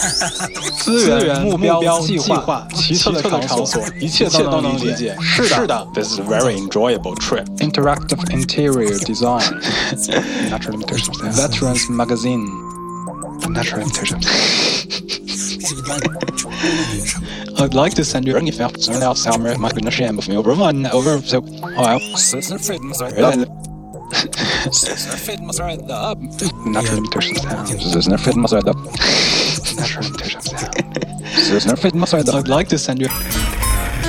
资源、目标、计划、奇特的场所，一切都能理解。是的 ，This is a very enjoyable trip. Interactive interior design. Natural limitations. Veterans magazine. Natural limitations. I'd like to send you an email out somewhere my goodness shame of me over one over so Natural limitations. Natural limitations. I'd like to send you